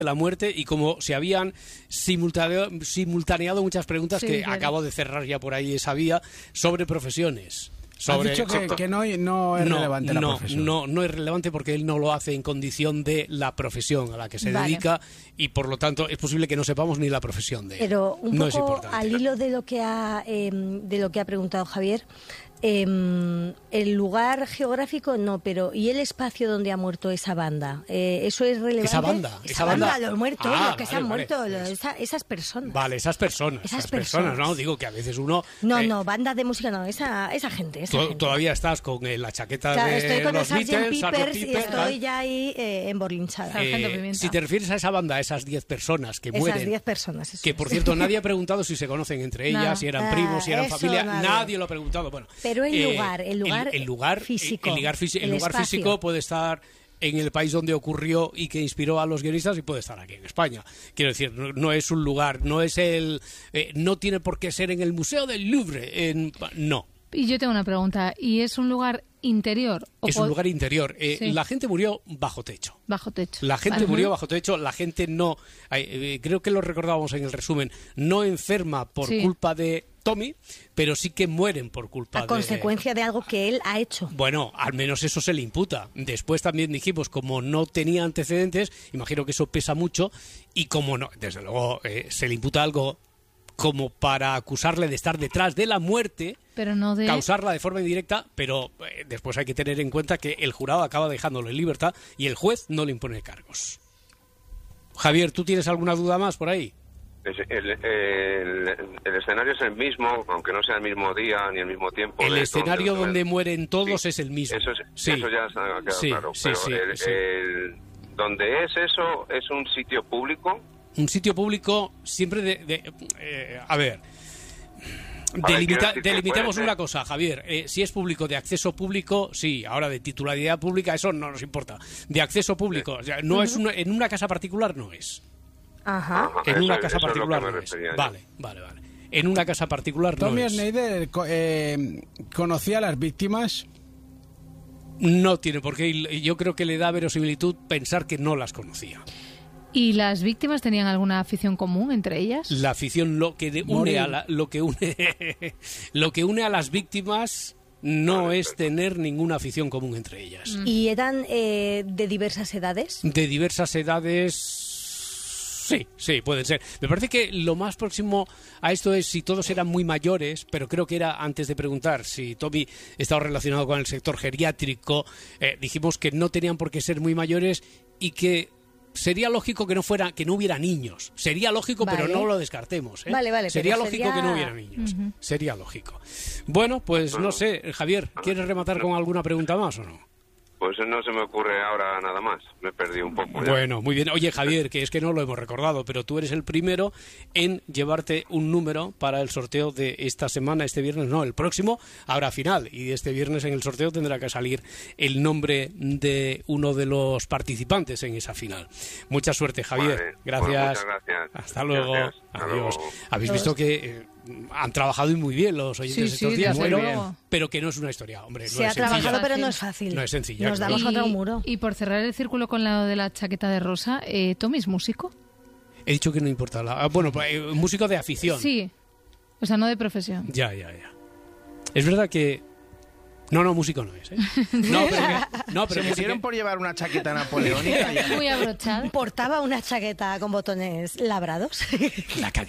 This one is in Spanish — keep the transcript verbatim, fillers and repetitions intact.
la muerte y como se habían simultaneado, simultaneado muchas preguntas sí, que claro. acabo de cerrar ya por ahí esa vía sobre profesiones. Sobre, Has dicho que, que no, no es no, relevante la no, profesión. No, no es relevante porque él no lo hace en condición de la profesión a la que se vale. dedica y por lo tanto es posible que no sepamos ni la profesión de él. Pero un no poco al hilo de lo que ha, eh, de lo que ha preguntado Javier, eh, el lugar geográfico no, pero ¿y el espacio donde ha muerto esa banda? Eh, ¿Eso es relevante? Esa banda, esa, esa banda, banda, los muertos, ah, los que vale, se han vale, muerto, vale. los, esa, esas personas. Vale, esas personas, esas, esas personas, personas, ¿no? Digo que a veces uno... No, eh, no, banda de música no, esa, esa gente, esa to, gente. Todavía estás con eh, la chaqueta claro, de estoy con los el Beatles, Sergeant Pepper y estoy tal. ya ahí eh, emborlinchada. Eh, si te refieres a esa banda, a esas diez personas que esas mueren... Esas diez personas, eso Que, por es. cierto, nadie ha preguntado si se conocen entre ellas, no. si eran ah, primos, si eran familia. Nadie. nadie lo ha preguntado. Bueno, pero el eh, lugar, el lugar, el, el lugar físico. El, el lugar, físico, el el lugar físico puede estar en el país donde ocurrió y que inspiró a los guionistas y puede estar aquí en España. Quiero decir, no, no es un lugar, no es el... Eh, no tiene por qué ser en el Museo del Louvre. En, no. Y yo tengo una pregunta. ¿Y es un lugar interior? ¿O es un lugar interior. Eh, sí. La gente murió bajo techo. Bajo techo. La gente vale. murió bajo techo. La gente no... Eh, creo que lo recordábamos en el resumen. No enferma por sí. culpa de Tommy, pero sí que mueren por culpa a de... A consecuencia de algo que él ha hecho. Bueno, al menos eso se le imputa. Después también dijimos, como no tenía antecedentes, imagino que eso pesa mucho, y como no, desde luego, eh, se le imputa algo como para acusarle de estar detrás de la muerte, pero no de... causarla de forma indirecta, pero eh, después hay que tener en cuenta que el jurado acaba dejándolo en libertad y el juez no le impone cargos. Javier, ¿tú tienes alguna duda más por ahí? El, el, el escenario es el mismo, aunque no sea el mismo día ni el mismo tiempo. El escenario donde el... mueren todos sí, es el mismo. Eso, es, sí. eso ya está quedado sí, claro. Sí, pero sí, el, sí. El, donde es eso, es un sitio público. Un sitio público siempre de... de eh, a ver... Delimita, delimitemos una cosa, Javier. Eh, si es público, de acceso público, sí. Ahora, de titularidad pública, eso no nos importa. De acceso público, sí. o sea, no uh-huh. es una, en una casa particular no es. Ajá. En eso, una casa eso particular es no es. Vale, vale, vale. En una casa particular no Tommy es. Tommy Schneider eh, conocía a las víctimas. No tiene por qué. Yo creo que le da verosimilitud pensar que no las conocía. ¿Y las víctimas tenían alguna afición común entre ellas? La afición, lo que de, une a la, lo que une lo que une a las víctimas no es tener ninguna afición común entre ellas. ¿Y eran eh, de diversas edades? De diversas edades, sí, sí, pueden ser. Me parece que lo más próximo a esto es si todos eran muy mayores, pero creo que era antes de preguntar si Tommy estaba relacionado con el sector geriátrico. Eh, dijimos que no tenían por qué ser muy mayores y que sería lógico que no fuera, que no hubiera niños. Sería lógico, vale. pero no lo descartemos. ¿eh? Vale, vale. Sería pero lógico sería... que no hubiera niños. Uh-huh. Sería lógico. Bueno, pues no sé, Javier, ¿quieres rematar con alguna pregunta más o no? Pues no se me ocurre ahora nada más. Me perdí un poco. Ya. Bueno, muy bien. Oye, Javier, que es que no lo hemos recordado, pero tú eres el primero en llevarte un número para el sorteo de esta semana, este viernes, no, el próximo, habrá final. Y este viernes en el sorteo tendrá que salir el nombre de uno de los participantes en esa final. Mucha suerte, Javier. Vale, gracias. Bueno, muchas gracias. Hasta luego. Gracias. Hasta Adiós. luego. Habéis visto que... Eh, han trabajado muy bien los oyentes sí, estos sí, días, muy pero, bien. pero que no es una historia, hombre. No Se es ha trabajado, sencilla. pero no es fácil. No es sencilla. Nos damos y, contra un muro. Y por cerrar el círculo con lo de la chaqueta de rosa, eh, ¿Tommy es músico? He dicho que no importa. La, bueno, eh, músico de afición. Sí, o sea, no de profesión. Ya, ya, ya. Es verdad que... No, no, músico no es, ¿eh? No, pero que... No, pero se murieron que... por llevar una chaqueta napoleónica. Muy abrochada. Portaba una chaqueta con botones labrados. La cadena.